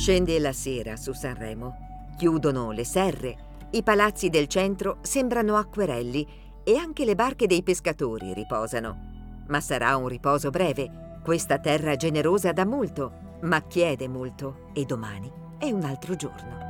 Scende la sera su Sanremo. Chiudono le serre. I palazzi del centro sembrano acquerelli e anche le barche dei pescatori riposano. Ma sarà un riposo breve. Questa terra generosa dà molto, ma chiede molto e domani è un altro giorno.